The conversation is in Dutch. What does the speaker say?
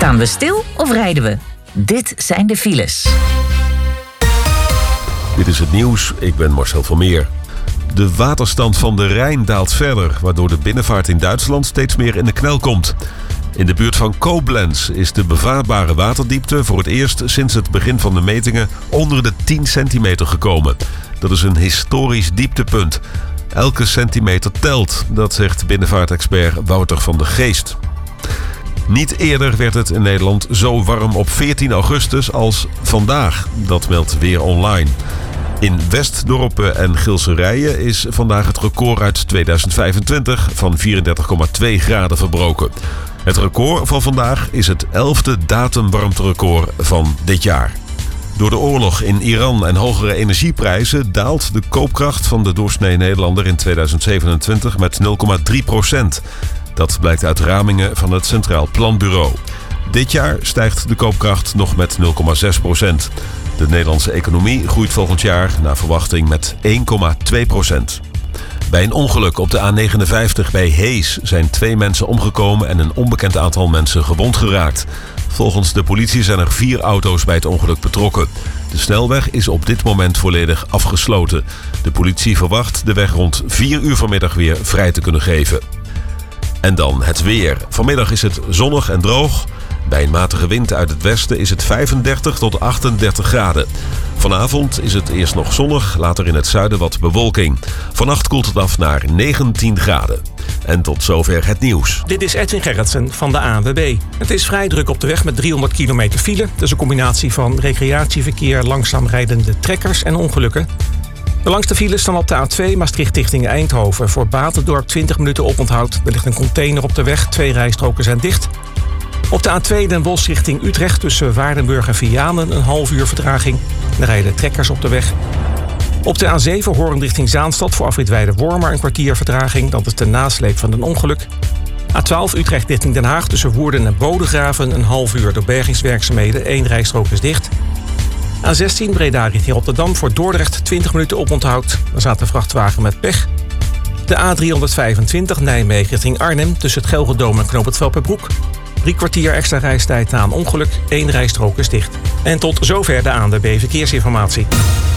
Staan we stil of rijden we? Dit zijn de files. Dit is het nieuws, ik ben Marcel van Meer. De waterstand van de Rijn daalt verder, waardoor de binnenvaart in Duitsland steeds meer in de knel komt. In de buurt van Koblenz is de bevaarbare waterdiepte voor het eerst sinds het begin van de metingen onder de 10 centimeter gekomen. Dat is een historisch dieptepunt. Elke centimeter telt, dat zegt binnenvaartexpert Wouter van de Geest. Niet eerder werd het in Nederland zo warm op 14 augustus als vandaag, dat meldt Weer Online. In Westdorpen en Gilserijen is vandaag het record uit 2025 van 34,2 graden verbroken. Het record van vandaag is het 11e datumwarmterecord van dit jaar. Door de oorlog in Iran en hogere energieprijzen daalt de koopkracht van de doorsnee Nederlander in 2027 met 0,3%. Dat blijkt uit ramingen van het Centraal Planbureau. Dit jaar stijgt de koopkracht nog met 0,6%. De Nederlandse economie groeit volgend jaar naar verwachting met 1,2%. Bij een ongeluk op de A59 bij Hees zijn 2 mensen omgekomen en een onbekend aantal mensen gewond geraakt. Volgens de politie zijn er 4 auto's bij het ongeluk betrokken. De snelweg is op dit moment volledig afgesloten. De politie verwacht de weg rond 4 uur vanmiddag weer vrij te kunnen geven. En dan het weer. Vanmiddag is het zonnig en droog. Bij een matige wind uit het westen is het 35 tot 38 graden. Vanavond is het eerst nog zonnig, later in het zuiden wat bewolking. Vannacht koelt het af naar 19 graden. En tot zover het nieuws. Dit is Edwin Gerritsen van de ANWB. Het is vrij druk op de weg met 300 kilometer file. Dat is een combinatie van recreatieverkeer, langzaam rijdende trekkers en ongelukken. De langste files staan op de A2 Maastricht richting Eindhoven. Voor Batendorp 20 minuten oponthoud. Er ligt een container op de weg, 2 rijstroken zijn dicht. Op de A2 Den Bosch richting Utrecht tussen Waardenburg en Vianen een half uur vertraging. Er rijden trekkers op de weg. Op de A7 Hoorn richting Zaanstad voor afrit Weide-Wormer een kwartier vertraging. Dat is de nasleep van een ongeluk. A12 Utrecht richting Den Haag tussen Woerden en Bodegraven een half uur door bergingswerkzaamheden. 1 rijstrook is dicht. A16 Breda richting Rotterdam voor Dordrecht 20 minuten oponthoud. Er staat een vrachtwagen met pech. De A325 Nijmegen richting Arnhem tussen het Gelredome en Knoop het Velperbroek. 3 kwartier extra reistijd na een ongeluk. 1 rijstrook is dicht. En tot zover de ANWB Verkeersinformatie.